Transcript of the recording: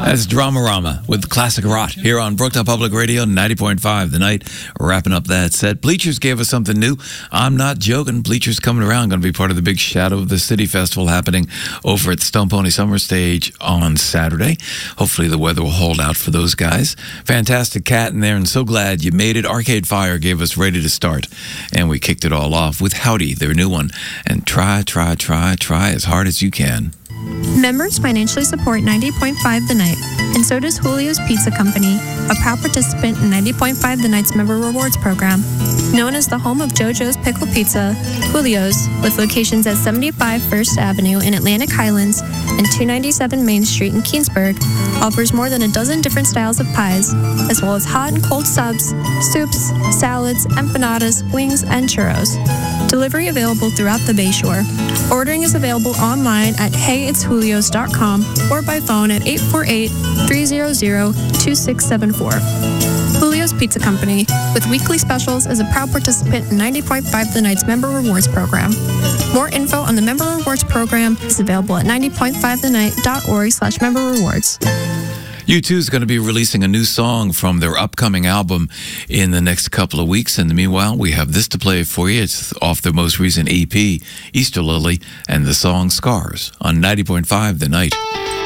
That's Dramarama with Classic Rot here on Brooklyn Public Radio, 90.5 The Night. Wrapping up that set. Bleachers gave us something new. I'm not joking. Bleachers coming around, going to be part of the big Shadow of the City Festival happening over at Stone Pony Summer Stage on Saturday. Hopefully the weather will hold out for those guys. Fantastic cat in there, and so glad you made it. Arcade Fire gave us Ready to Start, and we kicked it all off with Howdy, their new one. And try as hard as you can. Members financially support 90.5 The Night, and so does Julio's Pizza Company, a proud participant in 90.5 The Night's Member Rewards Program. Known as the home of JoJo's Pickle Pizza, Julio's, with locations at 75 First Avenue in Atlantic Highlands and 297 Main Street in Keensburg, offers more than a dozen different styles of pies, as well as hot and cold subs, soups, salads, empanadas, wings, and churros. Delivery available throughout the Bayshore. Ordering is available online at heyitsjulios.com or by phone at 848-300-2674. Julio's Pizza Company, with weekly specials, is a proud participant in 90.5 The Night's Member Rewards Program. More info on the Member Rewards Program is available at 90.5thennight.org/member rewards. U2 is going to be releasing a new song from their upcoming album in the next couple of weeks. In the meanwhile, we have this to play for you. It's off their most recent EP, Easter Lily, and the song Scars on 90.5 The Night.